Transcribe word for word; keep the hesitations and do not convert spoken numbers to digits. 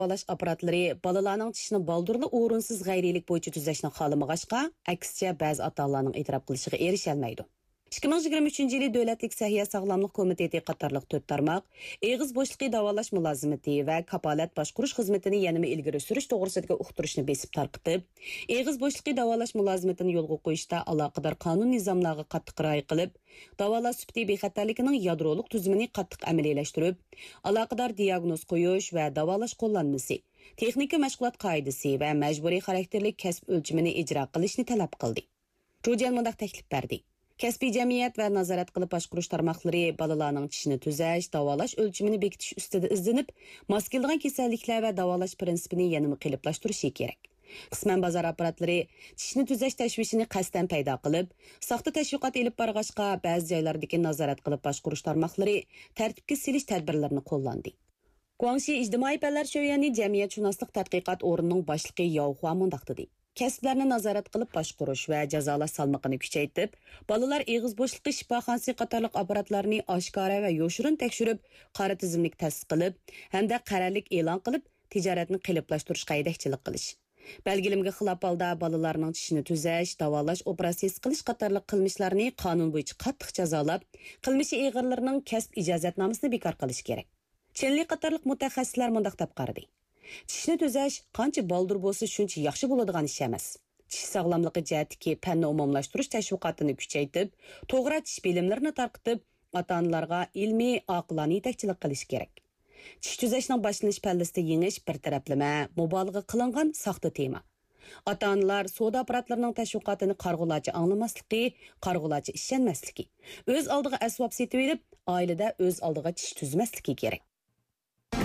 Davalash aparatlari balalarning tishini baldırlı o'rinsiz g'ayrilik bo'yicha tuzashni xohlamag'achqa, aksicha ba'zi ota-onalarning e'tirof qilishiga erisholmaydi. ikki ming yigirma uchinchi yili Davlatlik Səhiyyə Sağlamlıq Komiteti qatarlıq to'rt tarmoq eg'iz bo'shliqi davolash mulozimati va kapolat boshqarish xizmatini yanada ilgari surish to'g'risidagi uqtirishni besib tarqitib, eg'iz bo'shliqi davolash mulozimatini yo'lga qo'yishda aloqador qonun nizomlariga qattiq rioya qilib, davolash sifati bexatarligining yadroliq tuzumini qattiq amaliyalashtirib, aloqador diagnoz qo'yish va davolash qo'llanmasi, texnika mashg'ulot qoidasi va majburiy xarakterli kasb o'lchimini ijro qilishni talab qildi. Jo'jal mundaq taklif berdi. Kasbiy jamiyat va nazorat qilib boshqarish tarmoqlari balalarning tishini tuzash, davolash o'lchimini bekitish ustida izlanib, mos kelgan kasalliklar va davolash prinsipini yanada qiyinlashtirishi kerak. Qisman bozor apparatlari tishni tuzash tashvishini qasddan paydo qilib, soxta tashviqot elib borg'achqa ba'zi joylardagi nazorat qilib boshqarish tarmoqlari tartibga selish tadbirlarini qo'llandi. Guangxi ijtimoiy fanlar sho'yani jamiyatshunoslik tadqiqot o'rnining boshlig'i Yao Hua mundaq dedi. Kasblarni nazorat qilib boshqarish va jazolash salmoqini kuchaytirib, bolalar eg'iz bo'shliqi shifoxonasi qatorliq apparatlarni oshkora va yoshirin tekshirib, qora tizimlik ta'sis qilib, hamda qarorlik e'lon qilib, tijoratni qiyinlashtirishga yetakchilik qilish. Belgilimga xilof holda bolalarning tishini tuzash, davolash operatsiyasi qilish qatorliq qilmishlarni qonun bo'yicha qattiq jazolab, qilmishi eg'irlarning kasb ijozatnomasini bekor qilish kerak. Chinli qatorliq mutaxassislar mundaq deb qaradi. Tishni tuzash qancha baldur bo'lsa shuncha yaxshi bo'ladigan ish emas. Tish sog'lomligi jihatdagi fanni umumlashtirish tashviqotini kuchaytirib, to'g'ri tish bilimlarini tarqitib, ota-onalarga ilmiy, oqilona yetakchilik qilish kerak. Tish tuzashning boshlanish pallasida yengish bir taraflama, mubolag'a qilingan soxta tema. Ota-onalar savdo apparatlarining tashviqotini qarg'ularcha anglamasligi, qarg'ularcha ishonmasligi, o'z oldiga asbob setib olib, oilada o'z oldiga tish tuzmasligi kerak.